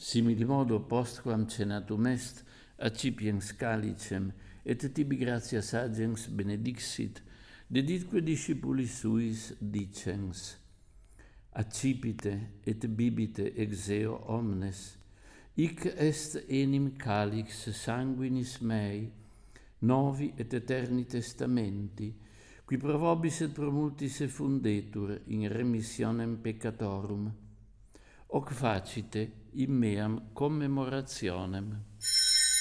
Similimodo postquam cenatum est, accipiens calicem, et tibi gratias agens benedixit, deditque discipulis suis dicens: accipite et bibite ex eo omnes, hic est enim calix sanguinis mei, novi et eterni testamenti, qui pro vobis et pro multis effundetur in remissionem peccatorum. Hoc facite in meam commemorationem.